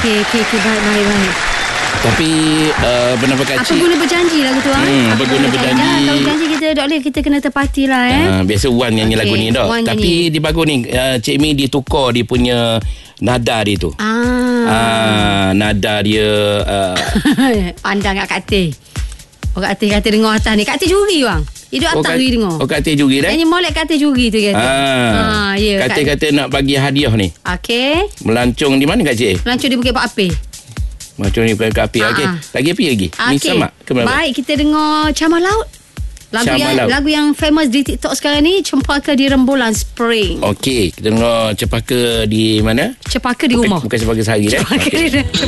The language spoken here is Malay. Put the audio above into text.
Okey. Baik. Tapi benar Pakcik, apa guna berjanji lagu tu? Apa guna berjanji? Kalau janji kita tak boleh, kita kena tepati lah. Biasa Wan nyanyi lagu ni dok. Tapi di bagus ni Cik Mi dia tukar dia punya nada dia tu. Nada dia pandang kat Kak Teh. Kak Teh kata dengar atas ni. Kak Teh juri bang. Hidup atas juri dengar. Kak Teh juri dah. Nyanyi molek Kak Teh juri tu kata. Ya. Kak Teh kata nak bagi hadiah ni. Okey. Melancong di mana Kak Cik? Melancong di Bukit Pak Api. Macam ni bukan api. Okey. Lagi api lagi. Ni selamat ke berapa? Baik, kita dengar Camar Laut. Lagu yang famous di TikTok sekarang ni, Cempaka di Rembulan Spring. Okey, kita dengar Cempaka di mana? Cempaka di rumah. Bukan Cempaka Sehari dah.